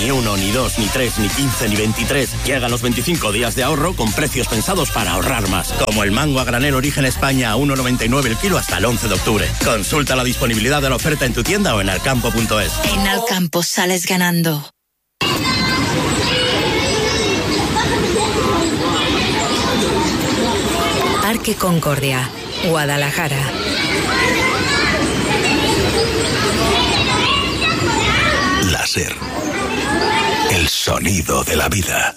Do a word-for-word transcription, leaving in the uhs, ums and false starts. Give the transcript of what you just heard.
Ni uno, ni dos, ni tres, ni quince, ni veintitrés. Llegan los veinticinco días de ahorro con precios pensados para ahorrar más. Como el mango a granel Origen España a uno noventa y nueve el kilo hasta el once de octubre. Consulta la disponibilidad de la oferta en tu tienda o en alcampo punto es. En Alcampo sales ganando. Parque Concordia, Guadalajara. Láser. El sonido de la vida.